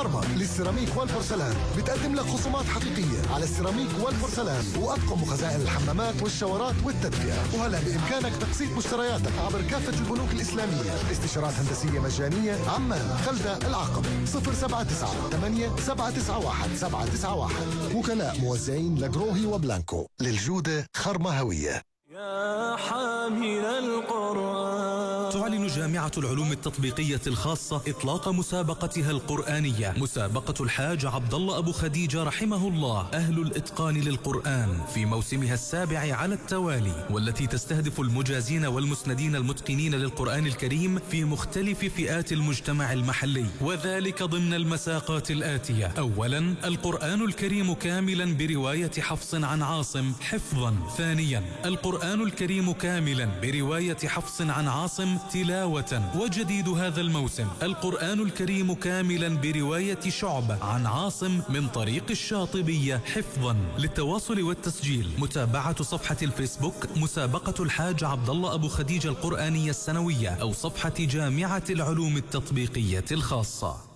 خرمة للسيراميك والبورسلان بتقدم لك خصومات حقيقية على السيراميك والبورسلان وأطقم وخزائن الحمامات والشاورات والتدفئة. وهلا بإمكانك تقسيط مشترياتك عبر كافة البنوك الإسلامية. استشارات هندسية مجانية. عمان، خلدة، العقبة. 079-8791-791. وكلاء موزعين لجروهي وبلانكو. للجودة خرمة هوية. يا حامل القرآن. تعلن جامعة العلوم التطبيقية الخاصة إطلاق مسابقتها القرآنية، مسابقة الحاج عبد الله أبو خديجة رحمه الله أهل الإتقان للقرآن، في موسمها السابع على التوالي، والتي تستهدف المجازين والمسندين المتقنين للقرآن الكريم في مختلف فئات المجتمع المحلي، وذلك ضمن المساقات الآتية: أولا، القرآن الكريم كاملا برواية حفص عن عاصم حفظا. ثانيا، القرآن الكريم كاملا برواية حفص عن عاصم تلاوة. وجديد هذا الموسم القرآن الكريم كاملا برواية شعبة عن عاصم من طريق الشاطبية حفظا. للتواصل والتسجيل متابعة صفحة الفيسبوك مسابقة الحاج عبد الله أبو خديجة القرآنية السنوية، أو صفحة جامعة العلوم التطبيقية الخاصة.